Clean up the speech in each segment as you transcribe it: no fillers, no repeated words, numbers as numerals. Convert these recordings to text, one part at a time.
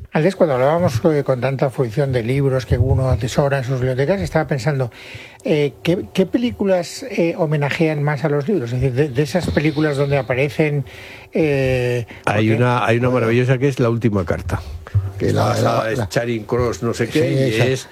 Antes, cuando hablábamos con tanta fruición de libros que uno atesora en sus bibliotecas, estaba pensando, ¿qué películas homenajean más a los libros? Es decir, de esas películas donde aparecen... hay una maravillosa que es La última carta. Que es Charing Cross, no sé qué, sí, y es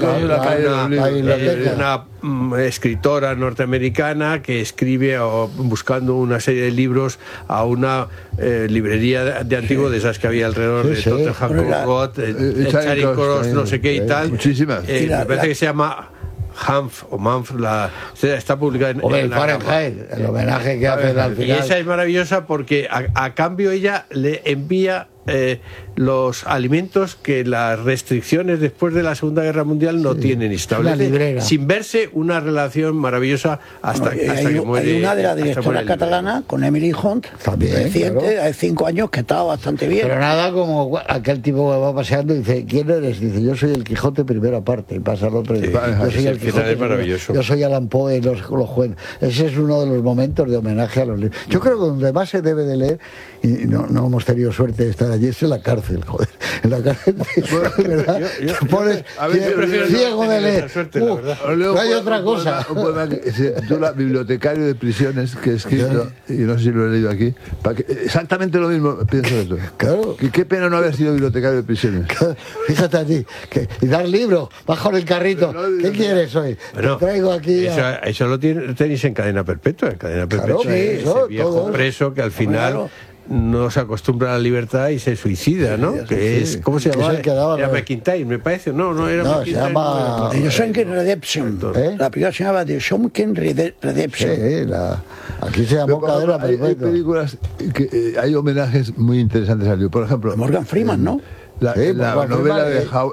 una escritora norteamericana que escribe buscando una serie de libros a una librería de antiguo de esas que había alrededor de Tottenham Court Road, Charing Cross, no sé qué y tal. Muchísimas. Me parece que se llama Hanf o Manf, está publicada en Fahrenheit, el homenaje que hace al final. Y esa es maravillosa porque a cambio ella le envía los alimentos que las restricciones después de la Segunda Guerra Mundial no tienen establecido, sin verse una relación maravillosa hasta que muere. Hay una de la directora catalana con Emily Hunt, reciente, hace 5 años, que estaba bastante bien. Pero nada como aquel tipo que va paseando y dice, ¿quién eres? Dice, yo soy el Quijote primera parte, y pasa el otro y dice, yo soy el Quijote, es maravilloso. Yo soy Allan Poe, los jueces. Ese es uno de los momentos de homenaje a los libros. Yo creo que donde más se debe de leer, y no hemos tenido suerte de estar allí, es en la cárcel, joder. En la cárcel te pones ciego de leer. No hay otra cosa. Un poema que se titula Bibliotecario de prisiones, que he escrito, y no sé si lo he leído aquí, exactamente lo mismo pienso de esto. Claro. Qué pena no haber sido bibliotecario de prisiones. Fíjate a ti, y dar libro, bajo en el carrito. ¿Qué quieres hoy? Bueno, te traigo aquí. Eso lo tenéis en cadena perpetua. En cadena perpetua, claro, ese viejo preso que al final no se acostumbra a la libertad y se suicida, ¿no? ¿Cómo se llamaba? Era McIntyre, me parece. No, era McIntyre. Se llama... The Shawshank Redemption. La película se llamaba The Shawshank Redemption. Aquí se llamó cadena perpetua. Hay películas que hay homenajes muy interesantes al libro. Por ejemplo, Morgan Freeman, ¿no? La novela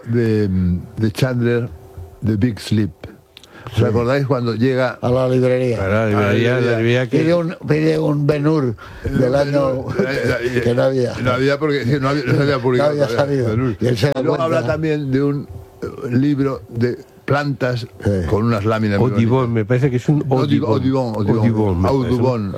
de Chandler, The Big Sleep. ¿Os acordáis cuando llega a la librería? A la librería que pide un Ben-Hur del año que no había. No había porque no se había publicado. No había salido. Y luego habla también de un libro de plantas con unas láminas. Audubon, me parece que es un Audubon. Un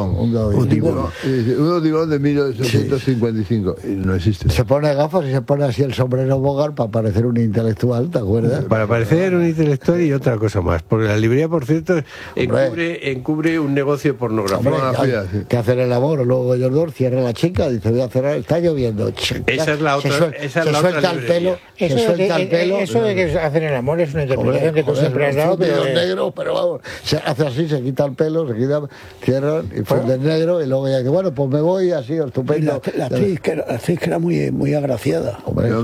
Audubon de 1855. Y no existe. Se pone gafas y se pone así el sombrero Bogart para parecer un intelectual, ¿te acuerdas? Para parecer un intelectual y otra cosa más. Porque la librería, por cierto, encubre un negocio de pornografía. Que hacen el amor, luego ellos dos cierra la chica, dice voy a cerrar, está lloviendo. Esa es la otra. Se suelta el pelo. Eso de que hacen el amor es una interpretación que tú siempre has dado, pero negro, pero vamos, se hace así, se quita el pelo, cierran y funde negro y luego ya dice, bueno, pues me voy así, estupendo. La actriz que era muy agraciada.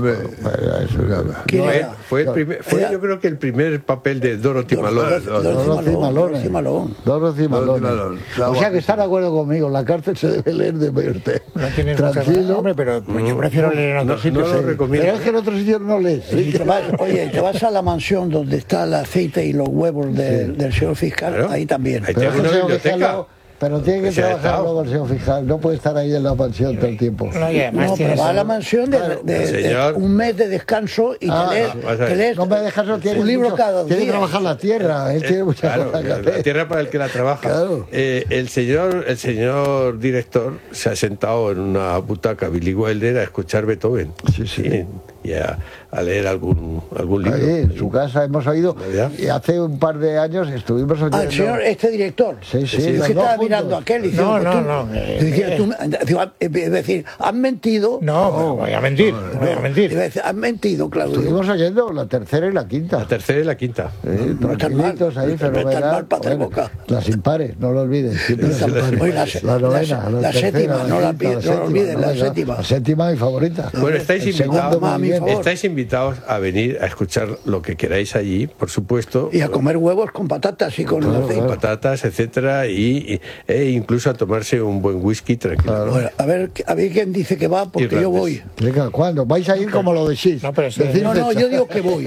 Fue yo creo que el primer papel de Dorothy Malone. Dorothy Malone. O sea que está de acuerdo conmigo, la cárcel se debe leer de verte. No tienes tranquilo, hombre, pero yo prefiero leer en otros sitios. No lo recomiendo. Pero es que en otros sitios no lees. Te vas a la mansión donde está el aceite y los huevos del señor fiscal, claro. Ahí también. Ahí tengo una biblioteca. Pero tiene que trabajar luego el señor fiscal, no puede estar ahí en la mansión todo el tiempo. Pero va a la mansión de un mes de descanso y te lees no me dejas un libro cada día. Tiene que trabajar la tierra, tiene muchas cosas que hacer. La tierra para el que la trabaja. Claro. El señor director se ha sentado en una butaca Billy Wilder a escuchar Beethoven. Sí. Y a leer algún libro. Ahí, en su casa hemos oído, y hace un par de años estuvimos oyendo... el señor, director. Sí. Que estaba mirando a aquel y diciendo, no. Es decir, ¿has mentido? No, voy a mentir. Has mentido, claro. Estuvimos oyendo la tercera y la quinta. Tranquilitos ahí, fenomenal. Las impares, no lo olvides. La novena, la séptima, no lo olvides, la séptima. La séptima, mi favorita. Bueno, estáis invitados a venir a escuchar lo que queráis allí, por supuesto. Y a comer huevos con patatas y con aceite. Con patatas, etcétera, e incluso a tomarse un buen whisky tranquilo. Bueno, a ver quién dice que va, porque yo voy. Venga, ¿cuándo? ¿Vais a ir como lo decís? No, yo digo que voy.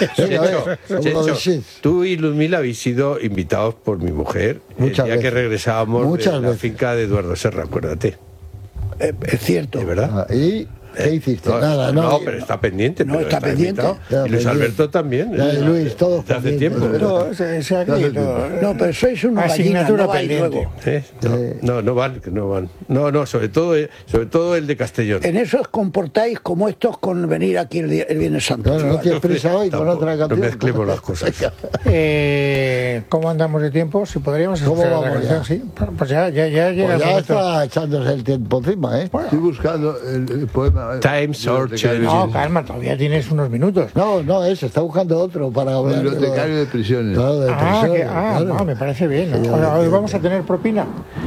Tú y Ludmila habéis sido invitados por mi mujer ya que regresábamos de la finca de Eduardo Serra, acuérdate. Es cierto. ¿De verdad? ¿Qué hiciste? Nada, no, pero está pendiente. No, está pendiente. Y Luis Alberto también. Luis, todo hace tiempo. No, pero sois una asignatura gallina, no pendiente. No van. No, sobre todo el de Castellón. En eso os comportáis como estos con venir aquí el Viernes Santo. Bueno, no tienes prisa hoy con otra canción. No mezclemos las cosas. ¿Cómo andamos de tiempo? Si podríamos escuchar otra canción, sí. Pues ya llega el momento. Ya está echándose el tiempo encima, ¿eh? Estoy buscando el poema. Time Searcher. No, calma, todavía tienes unos minutos. No, se está buscando otro para hablar. Bibliotecario de prisiones. Claro, de prisiones, claro. Me parece bien. Hoy vamos a tener propina.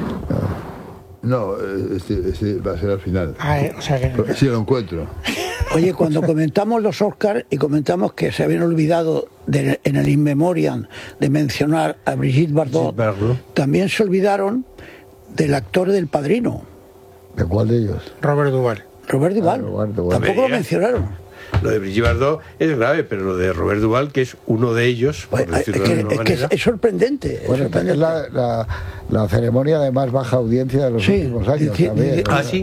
No, este va a ser al final. O sea que... Si lo encuentro. Oye, cuando comentamos los Oscars y comentamos que se habían olvidado en el In Memoriam de mencionar a Brigitte Bardot, también se olvidaron del actor del Padrino. ¿De cuál de ellos? Robert Duvall. Robert Duvall. Tampoco lo mencionaron. Lo de Brigitte Bardot es grave, pero lo de Robert Duvall, que es uno de ellos, por decirlo de alguna manera. Es sorprendente. Bueno, es la ceremonia de más baja audiencia de los últimos años. También. Sí.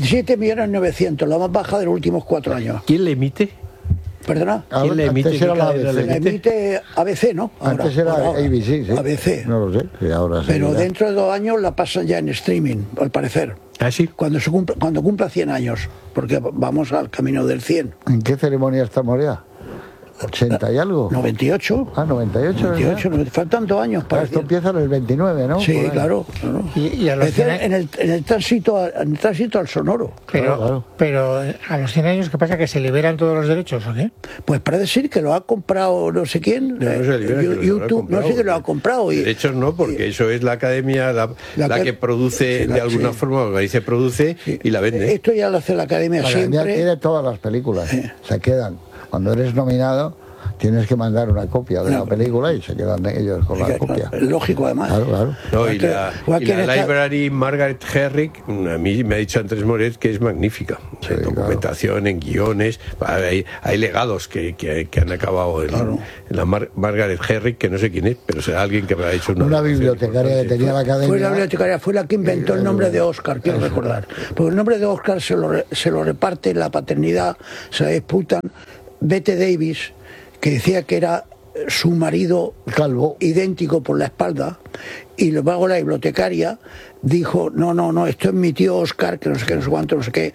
17.900.000, la más baja de los últimos 4 años. ¿Quién le emite? ¿Perdona? ¿Quién le emite? Antes era la ABC. La emite ABC, ¿no? Antes era ABC, sí. ABC. No lo sé. Sí, ahora pero dentro de 2 años la pasan ya en streaming, al parecer. ¿Ah, sí? Cuando cumpla 100 años, porque vamos al camino del 100. ¿En qué ceremonia estamos ya? ¿80 y algo? 98. 98. Faltan 2 años para esto empieza en el 29, ¿no? Sí, claro. Y a los 100 en el tránsito al sonoro. Pero a los 100 años, ¿qué pasa? ¿Que se liberan todos los derechos o qué? Pues para decir que lo ha comprado no sé quién. YouTube, no sé que lo ha comprado. Derechos no, porque eso es la academia la que produce, de alguna forma, organiza, produce y la vende. Esto ya lo hace la academia siempre. La academia tiene todas las películas. Se quedan. Cuando eres nominado, tienes que mandar una copia de la película y se quedan ellos con la copia. Lógico, además. Claro. No, y la Library Margaret Herrick, a mí me ha dicho Andrés Moret que es magnífica. En documentación, en guiones. Hay legados que han acabado en la Margaret Herrick, que no sé quién es, pero será alguien que me ha hecho una bibliotecaria que tenía la academia. Fue la bibliotecaria, fue la que inventó el nombre de Oscar, quiero recordar. Porque el nombre de Oscar se lo reparte, la paternidad se la disputan Bette Davis, que decía que era su marido calvo, idéntico por la espalda, y luego la bibliotecaria dijo, no, esto es mi tío Oscar, que no sé qué, no sé cuánto, no sé qué,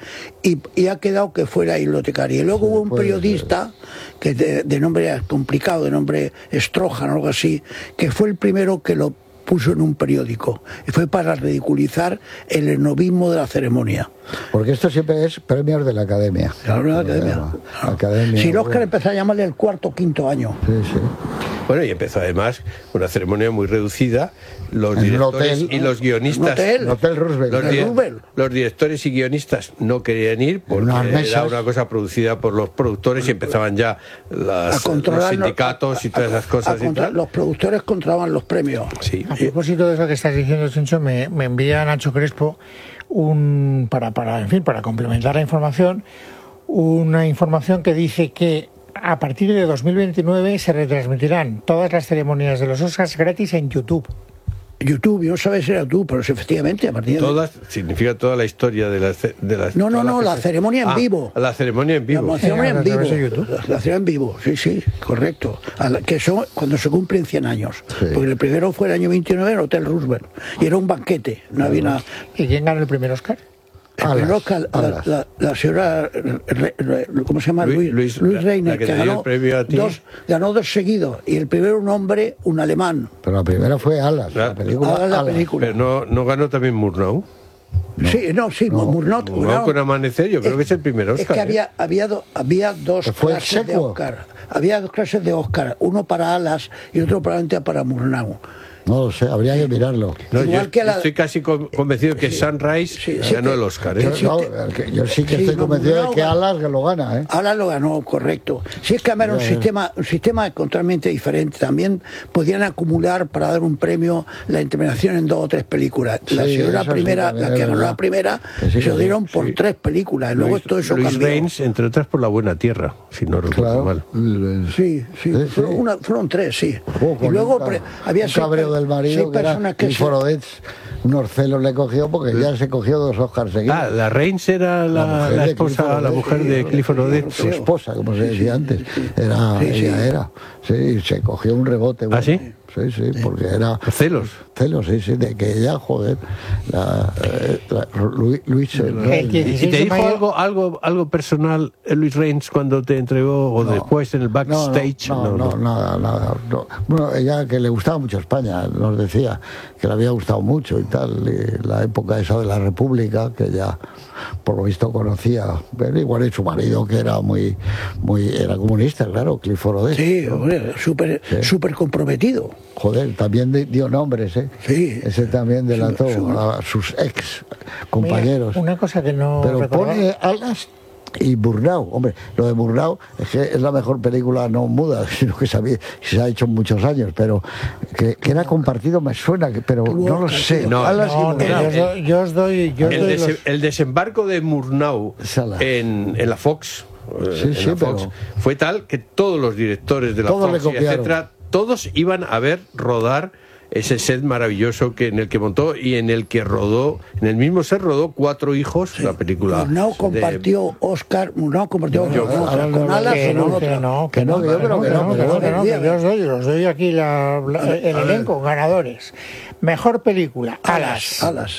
y ha quedado que fue la bibliotecaria. Y luego hubo un periodista, que de nombre complicado, de nombre Strojan o algo así, que fue el primero que lo puso en un periódico, y fue para ridiculizar el esnovismo de la ceremonia. Porque esto siempre es premios de la academia. Claro, la academia. Si el Oscar empezó a llamarle el 4º o 5º año. Sí. Bueno, y empezó además una ceremonia muy reducida. Los directores y los guionistas. Hotel Roosevelt. Los directores y guionistas no querían ir porque era una cosa producida por los productores y empezaban ya los sindicatos y todas esas cosas. Los productores controlaban los premios. Sí. A propósito de eso que estás diciendo, Chencho, me envía Nacho Crespo para complementar la información, una información que dice que a partir de 2029 se retransmitirán todas las ceremonias de los Oscars gratis en YouTube. YouTube, yo no sabía si era tú, pero efectivamente a partir de... Todas, significa toda la historia de las... No, la ceremonia en vivo. La ceremonia en vivo. La ceremonia en vivo. La ceremonia en vivo, sí, correcto. Que son cuando se cumplen 100 años. Sí. Porque el primero fue el año 29 en el Hotel Roosevelt. Y era un banquete, no había nada. ¿Y quién ganó el primer Oscar? La señora, ¿cómo se llama? Luis Reiner, que ganó 2 seguidos, y el primero un hombre, un alemán. Pero la primera fue Alas, la película. Pero no ganó también Murnau. Murnau con Amanecer, yo creo que es el primer Oscar. Es que había dos clases de Oscar. Había 2 clases de Oscar, uno para Alas y otro probablemente para Murnau. No lo sé, habría que mirarlo. Estoy casi convencido que Sunrise ganó el Oscar. Yo sí que estoy convencido de que Alas lo gana. Alas lo ganó, correcto. Si es que era un sistema totalmente diferente. También podían acumular para dar un premio la interpretación en 2 o 3 películas. La primera, la que ganó la primera, se lo dieron por 3 películas. Y luego todo eso cambió. Luis Reigns, entre otras, por La Buena Tierra, si no recuerdo mal. Sí. Fueron 3, sí. Y luego había del marido, que era Clifford Odets, unos celos le cogió porque ya se cogió 2 Oscars seguidos. La Rains era la esposa, la mujer de Clifford Odets. Su esposa, como se decía antes. Ella era. Sí, se cogió un rebote. ¿Ah, sí? Sí, porque era... Celos. Celos, sí, de que ella, joder, Luis... ¿Y te dijo algo personal Luis Rains cuando te entregó o después en el backstage? No, nada. No. Bueno, ella que le gustaba mucho España, nos decía que le había gustado mucho y tal, y la época esa de la República, que ya por lo visto conocía, pero igual es su marido, que era era comunista, claro, Clifford Odets. Sí, hombre, súper comprometido. Joder, también dio nombres, ¿eh? Sí. Ese también delató a sus ex compañeros. Mira, una cosa que no pero recordaba. Pone Alas y Murnau. Hombre, lo de Murnau es que es la mejor película no muda, sino que se ha hecho en muchos años, pero que era compartido me suena, pero no lo sé. Alas y Murnau. Yo os doy el desembarco de Murnau en la Fox, Fox fue tal que todos los directores de la Fox, etcétera, todos iban a ver rodar ese set maravilloso en el que montó y en el que rodó, en el mismo set rodó 4 hijos, la película. Murnau compartió Oscar con Alas que yo os doy aquí el elenco, ganadores. Mejor película, Alas.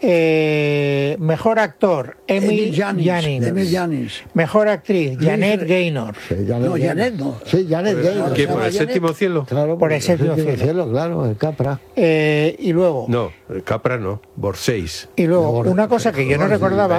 Mejor actor, Emil Jannings. Mejor actriz, Janet Gaynor. Janet no. Sí, Janet Gaynor. ¿Qué, por el séptimo cielo? Claro, por el séptimo cielo, claro, el Capra. Y luego... No, el Capra no, Borséis. Y luego, una cosa que yo no recordaba,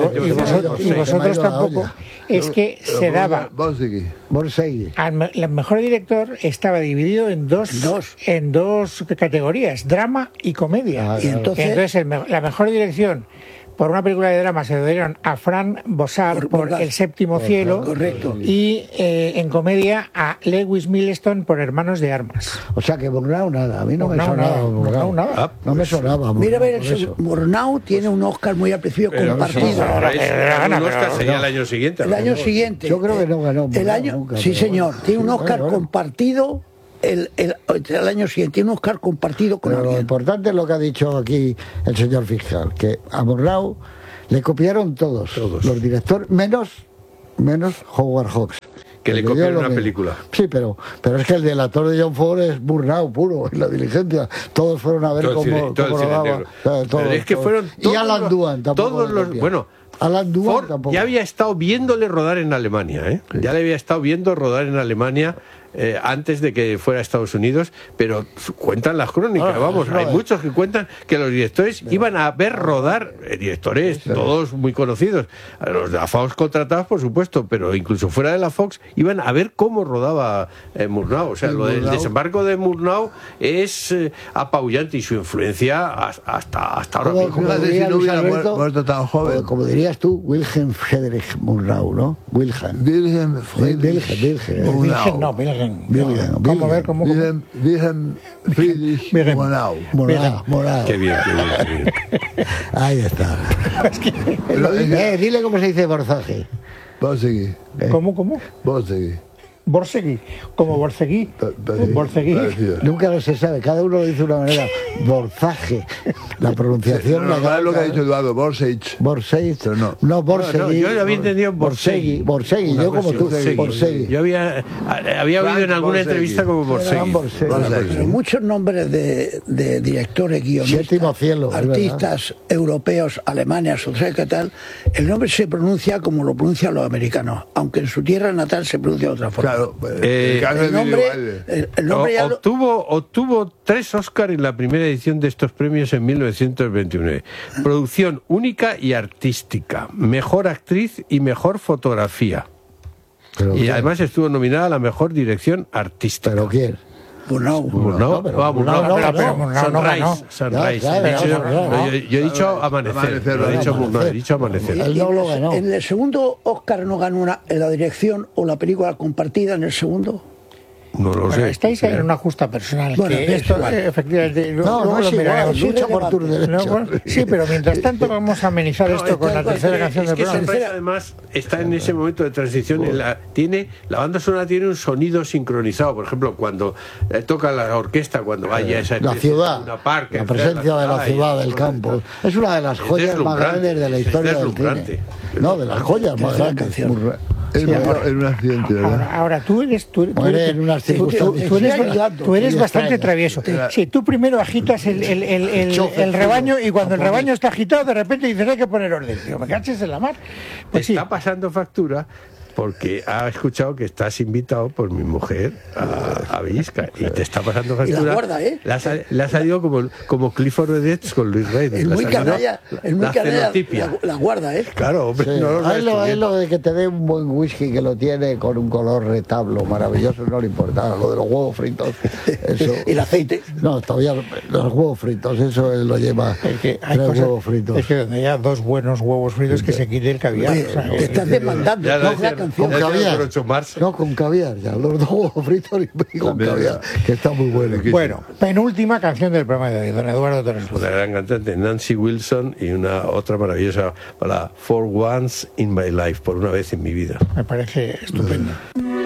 y vosotros tampoco, es que se daba... Borsegui. El mejor director estaba dividido en dos categorías, drama y comedia. Y entonces la mejor dirección por una película de drama se lo dieron a Fran Bossard por El séptimo cielo. Correcto. Y en comedia a Lewis Milestone por Hermanos de Armas. O sea que Murnau nada, a mí no me sonaba. Nada. No me sonaba. Mira, Murnau tiene un Oscar muy apreciado compartido. Un Oscar sería el año siguiente. El año siguiente. Yo creo que no ganó. Sí, señor. Tiene un Oscar compartido. El año siguiente tiene un Oscar compartido con alguien. Lo importante es lo que ha dicho aquí el señor fiscal, que a Murnau le copiaron todos. Los directores, menos Howard Hawks. Que le copiaron una película. Sí, pero es que el delator de John Ford es Murnau puro, en La Diligencia. Todos fueron a ver cómo rodaba. Pero es que fueron y Alan Dwan tampoco. Alan Dwan Ford tampoco. Ya había estado viéndole rodar en Alemania, ¿eh? Sí. Ya le había estado viendo rodar en Alemania antes de que fuera a Estados Unidos, pero cuentan las crónicas, hay muchos que cuentan que los directores iban a ver rodar, directores todos muy conocidos, los de la Fox contratados por supuesto, pero incluso fuera de la Fox iban a ver cómo rodaba Murnau. O sea, lo del desembarco de Murnau es apabullante y su influencia hasta ahora mismo. Como diría Luis Alberto, muerto tan joven. Como dirías tú, Wilhelm Friedrich Murnau, ¿no? Wilhelm Wilhelm Friedrich Murnau. Qué bien. Ahí está. Dile cómo se dice Borsegui. Borsegui. ¿Cómo? Borsegui, como Borsegui. Nunca lo se sabe, cada uno lo dice de una manera. Borzage, la pronunciación. Es lo que ha dicho Eduardo, Borsegui. No, Borsegui. Yo había entendido Borsegui, yo como tú. Borsegui. Yo había oído en alguna entrevista como Borsegui. Muchos nombres de directores, guionistas, artistas europeos, alemanes, o sea, ¿qué tal? El nombre se pronuncia como lo pronuncian los americanos, aunque en su tierra natal se pronuncia de otra forma. Claro, el nombre ya obtuvo 3 Oscars en la primera edición de estos premios en 1929. Producción única y artística, mejor actriz y mejor fotografía. Y además estuvo nominada a la mejor dirección artística. ¿Pero quién? Murnau. Yo he dicho Amanecer. He dicho Amanecer. Él no lo ganó. ¿En el segundo Oscar no ganó la dirección o la película compartida en el segundo? No lo sé. Estáis en una justa personal. Bueno, que esto, efectivamente, no es igual, lucha por tus derechos. Sí, pero mientras tanto vamos a amenizar esto con la tercera canción del programa. Sunrise, además, está en ese momento de transición. La banda sonora tiene un sonido sincronizado. Por ejemplo, cuando toca la orquesta, cuando vaya a esa la ciudad, la presencia de la ciudad, del campo. Es una de las joyas más grandes de la historia del cine. No, de las joyas más grandes. En un accidente, ¿verdad? Ahora tú eres bastante travieso. Sí, tú primero agitas el rebaño y cuando el rebaño está agitado, de repente dices hay que poner orden. Digo, me caches en la mar. Pues sí. Está pasando factura porque ha escuchado que estás invitado por mi mujer a Villisca y te está pasando factura. Y la guarda, ¿eh? Le ha salido como Clifford Odets con Luis Rey. Es muy canalla, la guarda, ¿eh? Claro, hombre, sí. No lo de que te dé un buen whisky que lo tiene con un color retablo maravilloso, no le importa. Lo de los huevos fritos, eso. ¿Y el aceite? No, todavía los huevos fritos, eso él lo lleva. Huevos fritos. Es que donde haya dos buenos huevos fritos que se quite el caviar. Te estás demandando. Con caviar. No, con caviar, ya. Los dos huevos fritos y con caviar, que está muy bueno. Bueno, penúltima canción del programa de hoy, don Eduardo Torres. Una gran cantante, Nancy Wilson, y otra maravillosa para For Once in My Life, por una vez en mi vida. Me parece estupendo.